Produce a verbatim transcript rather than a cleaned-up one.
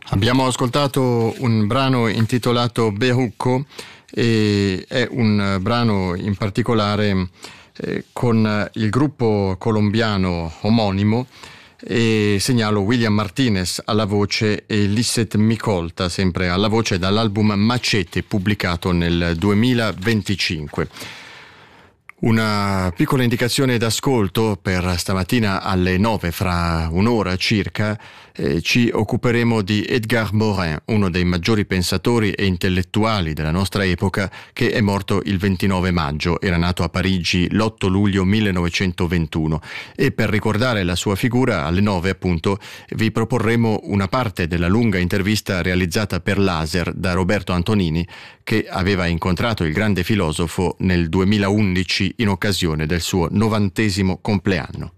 Abbiamo ascoltato un brano intitolato Bejuco e è un brano in particolare eh, con il gruppo colombiano omonimo, e segnalo William Martinez alla voce e Lisset Micolta sempre alla voce, dall'album Macete pubblicato nel duemilaventicinque. Una piccola indicazione d'ascolto: per stamattina alle nove, fra un'ora circa, eh, ci occuperemo di Edgar Morin, uno dei maggiori pensatori e intellettuali della nostra epoca, che è morto il ventinove maggio. Era nato a Parigi l'otto luglio millenovecentoventuno, e per ricordare la sua figura alle nove appunto vi proporremo una parte della lunga intervista realizzata per Laser da Roberto Antonini, che aveva incontrato il grande filosofo nel duemilaundici in occasione del suo novantesimo compleanno.